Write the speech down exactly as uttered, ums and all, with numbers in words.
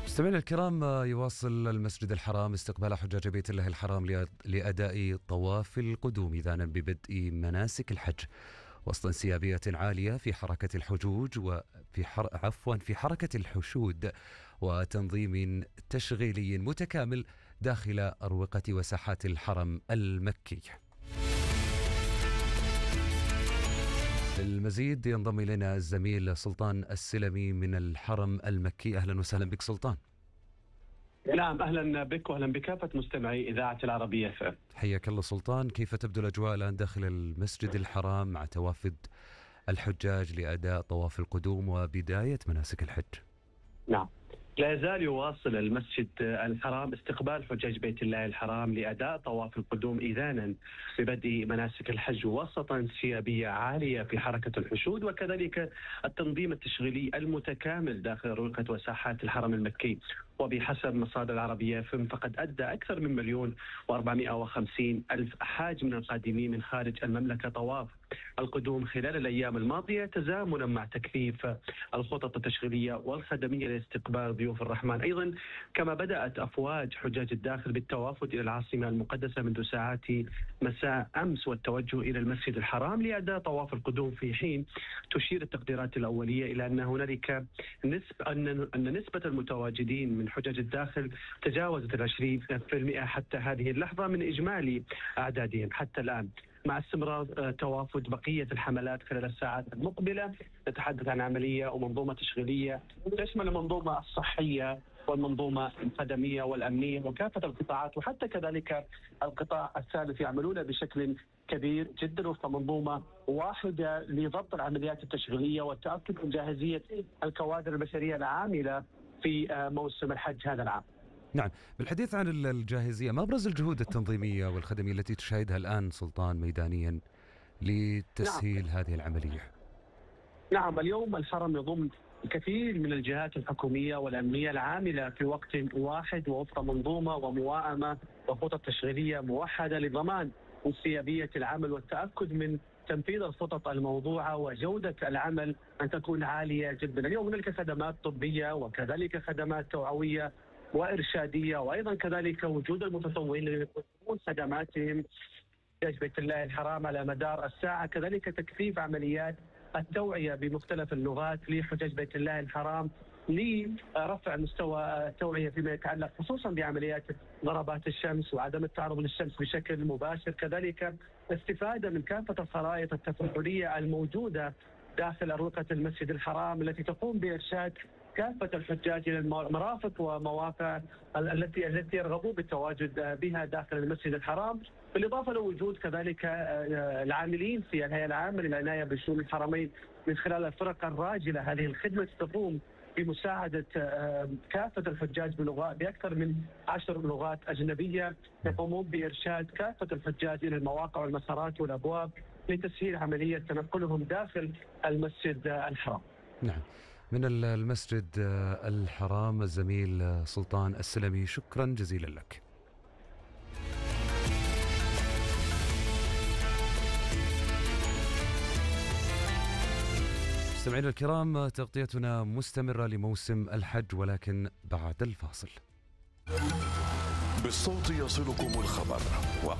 مستمعينا الكرام، يواصل المسجد الحرام استقبال حجاج بيت الله الحرام لأداء طواف القدوم إذانا ببدء مناسك الحج وسط انسيابية عالية في حركة الحجوج وفي حر... عفوا في حركة الحشود وتنظيم تشغيلي متكامل داخل أروقة وساحات الحرم المكي. للمزيد ينضم إلينا الزميل سلطان السلمي من الحرم المكي. أهلا وسهلا بك سلطان. نعم، أهلا بك وأهلا بكافة مستمعي إذاعة العربية اف ام. حياك الله سلطان، كيف تبدو الأجواء الآن داخل المسجد الحرام مع توافد الحجاج لأداء طواف القدوم وبداية مناسك الحج؟ نعم، لا يزال يواصل المسجد الحرام استقبال حجاج بيت الله الحرام لأداء طواف القدوم إذانا ببدء مناسك الحج وسط انسيابية عالية في حركة الحشود وكذلك التنظيم التشغيلي المتكامل داخل أروقة وساحات الحرم المكي. وبحسب مصادر العربية فم فقد أدى أكثر من مليون وأربعمائة وخمسين ألف حاج من القادمين من خارج المملكة طواف القدوم خلال الأيام الماضية تزامنا مع تكثيف الخطط التشغيلية والخدمية لاستقبال ضيوف الرحمن. أيضا كما بدأت أفواج حجاج الداخل بالتوافد إلى العاصمة المقدسة منذ ساعات مساء أمس والتوجه إلى المسجد الحرام لأداء طواف القدوم، في حين تشير التقديرات الأولية إلى أن هنالك نسبة أن أن نسبة المتواجدين من حجاج الداخل تجاوزت العشرين بالمئة حتى هذه اللحظة من إجمالي أعدادهم حتى الآن. مع استمرار توافد بقية الحملات خلال الساعات المقبلة، نتحدث عن عملية ومنظومة تشغيلية تشمل المنظومة الصحية والمنظومة الخدمية والأمنية وكافة القطاعات، وحتى كذلك القطاع الثالث يعملون بشكل كبير جدا وفق منظومة واحدة لضبط العمليات التشغيلية والتأكد من جاهزية الكوادر البشرية العاملة في موسم الحج هذا العام. نعم، بالحديث عن الجاهزية، ما أبرز الجهود التنظيمية والخدمية التي تشاهدها الآن سلطان ميدانيا لتسهيل نعم. هذه العملية؟ نعم، اليوم الحرم يضم الكثير من الجهات الحكومية والأمنية العاملة في وقت واحد ووفق منظومة ومواءمة وخطط تشغيلية موحدة لضمان انسيابية العمل والتأكد من تنفيذ الخطط الموضوعة وجودة العمل أن تكون عالية جدا. اليوم هناك خدمات طبية وكذلك خدمات توعوية وإرشادية، وأيضا كذلك وجود المتطوعين ليقدمون خدماتهم حجاج بيت الله الحرام على مدار الساعة، كذلك تكثيف عمليات التوعية بمختلف اللغات لحجاج بيت الله الحرام لرفع مستوى التوعية فيما يتعلق خصوصا بعمليات ضربات الشمس وعدم التعرض للشمس بشكل مباشر، كذلك استفادة من كافة الخرائط التفاعلية الموجودة داخل أروقة المسجد الحرام التي تقوم بإرشاد كافة الحجاج إلى المرافق ومواقع التي التي يرغبون بالتواجد بها داخل المسجد الحرام، بالإضافة لوجود كذلك العاملين في الهيئة العامة للعناية بشؤون الحرمين من خلال الفرق الراجلة. هذه الخدمة تقوم بمساعدة كافة الحجاج بلغات بأكثر من عشر لغات أجنبية، يقومون بإرشاد كافة الحجاج إلى المواقع والمسارات والأبواب لتسهيل عملية تنقلهم داخل المسجد الحرام. نعم، من المسجد الحرام الزميل سلطان السلمي، شكرا جزيلا لك. مستمعينا الكرام، تغطيتنا مستمرة لموسم الحج ولكن بعد الفاصل. بالصوت يصلكم الخبر